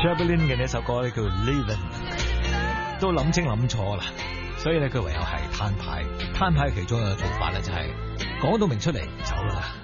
Shabba-Lin 嘅呢首歌咧叫 Leavin'， 都諗清諗錯啦，所以咧佢唯有係攤牌。攤牌其中嘅做法咧就係講到明出嚟走啦。